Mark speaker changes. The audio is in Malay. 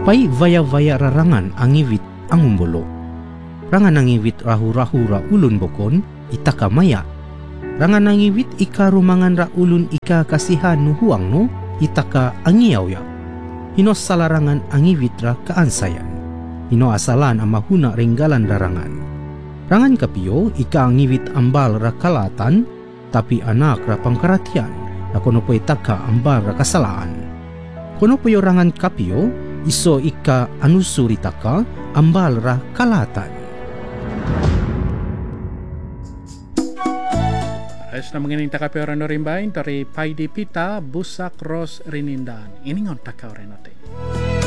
Speaker 1: Pai vaya-vaya rarangan angiwit angumbolo. Rangan angiwit rahu-rahu ra ulun bokon itaka maya. Rangan angiwit ika rumangan ra ulun ika kasihan nu huang no itaka angiyaw ya. Hino salarangan angiwit ra kaansayan. Hino asalan amahuna renggalan darangan. Rangan kapiyo ika angiwit ambal ra kalatan tapi anak ra pangkaratian. Na kono po itaka ambal ra kasalaan. Kono po rangan kapiyo iso ika anusuritaka ambal ra kalatan.
Speaker 2: Ayos na mga taka pero no rin ba? Tari pay di pita busak ros rinindan. Iningon taka rin natin.